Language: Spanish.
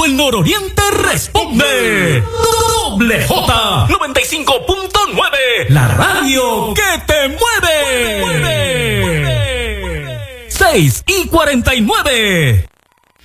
todo el nororiente responde. Doble J 95.9, la radio que te mueve. 6:49.